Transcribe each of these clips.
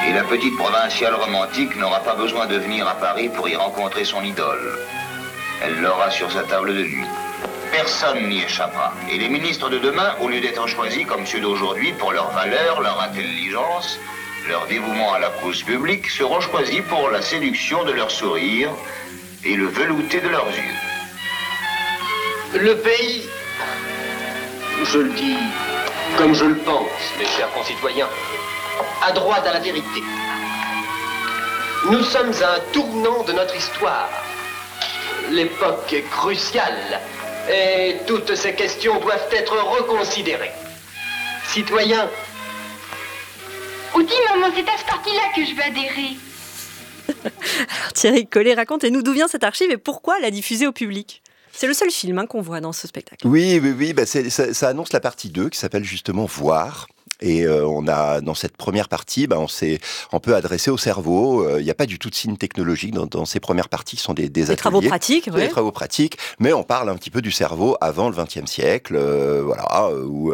Et la petite provinciale romantique n'aura pas besoin de venir à Paris pour y rencontrer son idole. Elle l'aura sur sa table de nuit. Personne n'y échappera. Et les ministres de demain, au lieu d'être choisis comme ceux d'aujourd'hui pour leur valeur, leur intelligence, leur dévouement à la cause publique, seront choisis pour la séduction de leur sourire et le velouté de leurs yeux. Le pays, je le dis comme je le pense, mes chers concitoyens, a droit à la vérité. Nous sommes à un tournant de notre histoire. L'époque est cruciale et toutes ces questions doivent être reconsidérées. Citoyens. Outi, maman, c'est à ce parti-là que je veux adhérer. Alors, Thierry Collet, racontez-nous d'où vient cette archive et pourquoi la diffuser au public. C'est le seul film qu'on voit dans ce spectacle. Oui, ça annonce la partie 2 qui s'appelle justement « Voir ». Et on a dans cette première partie, on s'est un peu adressé au cerveau. Il n'y a pas du tout de signes technologiques dans ces premières parties qui sont des ateliers. Travaux pratiques, ouais. Des travaux pratiques, mais on parle un petit peu du cerveau avant le XXe siècle, où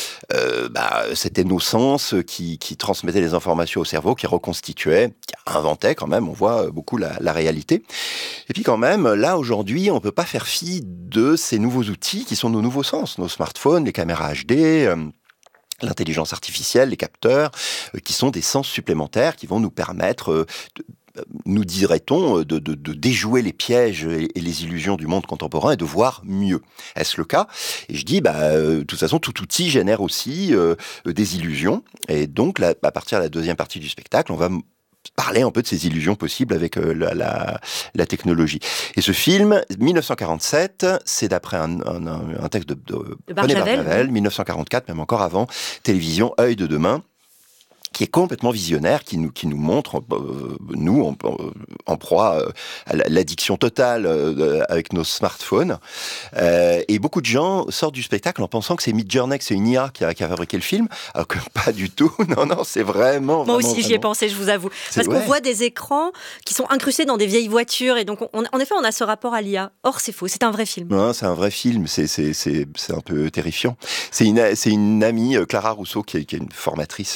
c'était nos sens qui transmettaient les informations au cerveau, qui reconstituaient, qui inventaient quand même. On voit beaucoup la réalité. Et puis quand même, là aujourd'hui, on peut pas faire fi de ces nouveaux outils qui sont nos nouveaux sens, nos smartphones, les caméras HD. L'intelligence artificielle, les capteurs, qui sont des sens supplémentaires qui vont nous permettre, nous dirait-on, de déjouer les pièges et les illusions du monde contemporain et de voir mieux. Est-ce le cas ? Et je dis, de toute façon, tout outil génère aussi des illusions. Et donc, à partir de la deuxième partie du spectacle, on va parler un peu de ces illusions possibles avec la technologie. Et ce film, 1947, c'est d'après un texte de René Barjavel, 1944, même encore avant, télévision Œil de demain, qui est complètement visionnaire, qui nous montre, nous, en proie à l'addiction totale avec nos smartphones. Et beaucoup de gens sortent du spectacle en pensant que c'est Midjourney, que c'est une IA qui a fabriqué le film, alors que pas du tout. Non, c'est vraiment... Moi aussi, j'y ai pensé, je vous avoue. Parce qu'on voit des écrans qui sont incrustés dans des vieilles voitures, et donc, en effet, on a ce rapport à l'IA. Or, c'est faux, c'est un vrai film. Non, c'est un vrai film, c'est un peu terrifiant. C'est une amie, Clara Rousseau, qui est une formatrice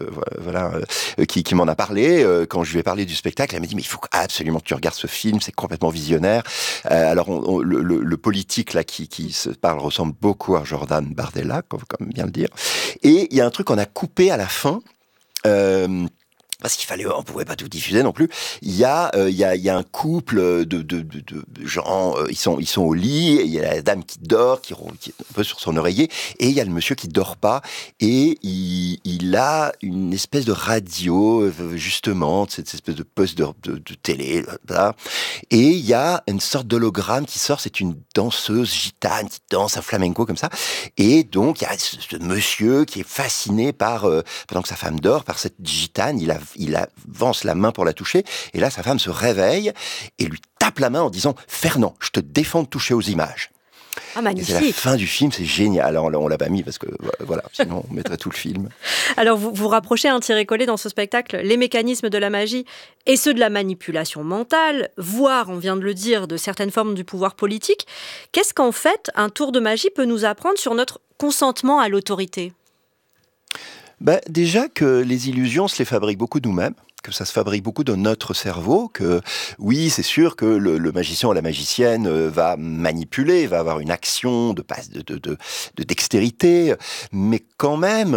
qui m'en a parlé quand je lui ai parlé du spectacle. Elle m'a dit mais il faut absolument que tu regardes ce film, c'est complètement visionnaire. Alors le politique là qui se parle ressemble beaucoup à Jordan Bardella, comme bien le dire. Et il y a un truc qu'on a coupé à la fin. Parce on pouvait pas tout diffuser non plus. Il y a un couple de gens, ils sont au lit, et il y a la dame qui dort, qui est un peu sur son oreiller, et il y a le monsieur qui dort pas, et il a une espèce de radio, justement, cette espèce de poste de télé, là. Et il y a une sorte d'hologramme qui sort, c'est une danseuse gitane qui danse un flamenco comme ça, et donc il y a ce monsieur qui est fasciné pendant que sa femme dort, par cette gitane, il avance la main pour la toucher, et là, sa femme se réveille et lui tape la main en disant « Fernand, je te défends de toucher aux images ». Ah, magnifique. C'est la fin du film, c'est génial. Alors, on l'a pas mis parce que, voilà, sinon on mettrait tout le film. Alors, vous rapprochez, Thierry Collet, dans ce spectacle, les mécanismes de la magie et ceux de la manipulation mentale, voire, on vient de le dire, de certaines formes du pouvoir politique. Qu'est-ce qu'en fait, un tour de magie peut nous apprendre sur notre consentement à l'autorité ? Déjà que les illusions, on se les fabrique beaucoup nous-mêmes, que ça se fabrique beaucoup dans notre cerveau, que oui, c'est sûr que le magicien ou la magicienne va manipuler, va avoir une action de dextérité, mais quand même,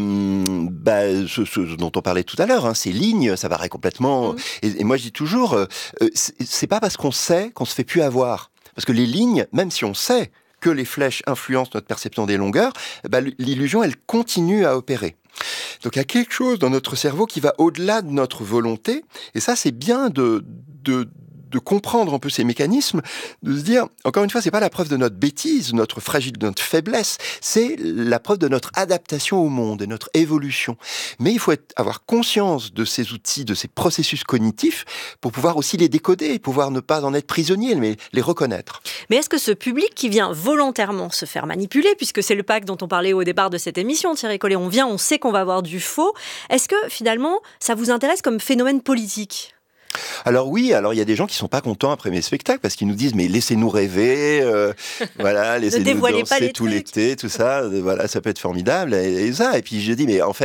ce dont on parlait tout à l'heure, ces lignes, ça paraît complètement... Et moi, je dis toujours, c'est pas parce qu'on sait qu'on se fait plus avoir. Parce que les lignes, même si on sait que les flèches influencent notre perception des longueurs, l'illusion, elle continue à opérer. Donc il y a quelque chose dans notre cerveau qui va au-delà de notre volonté, et ça c'est bien de comprendre un peu ces mécanismes, de se dire, encore une fois, c'est pas la preuve de notre bêtise, de notre fragilité, de notre faiblesse, c'est la preuve de notre adaptation au monde, de notre évolution. Mais il faut avoir conscience de ces outils, de ces processus cognitifs, pour pouvoir aussi les décoder, pouvoir ne pas en être prisonnier, mais les reconnaître. Mais est-ce que ce public qui vient volontairement se faire manipuler, puisque c'est le pacte dont on parlait au départ de cette émission, Thierry Collet, on vient, on sait qu'on va avoir du faux, est-ce que finalement, ça vous intéresse comme phénomène politique ? Alors oui, il y a des gens qui sont pas contents après mes spectacles parce qu'ils nous disent mais laissez-nous rêver, voilà, laissez-nous danser tout l'été, tout ça, voilà, ça peut être formidable et ça. Et puis je dis mais en fait